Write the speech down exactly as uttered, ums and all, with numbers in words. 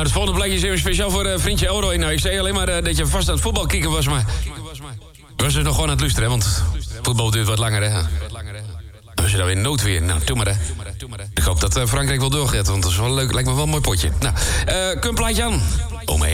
Nou, het volgende plaatje is even speciaal voor uh, vriendje Elroy. Nou, ik zei alleen maar uh, dat je vast aan het voetbal kicken was, maar... was dus nog gewoon aan het luisteren, hè, want voetbal duurt wat langer, hè. Als je dan weer noodweer, nou, doe maar, hè. Ik hoop dat uh, Frankrijk wel doorgaat, want dat is wel leuk. Lijkt me wel een mooi potje. Nou, uh, kun je een plaatje aan? Omheen.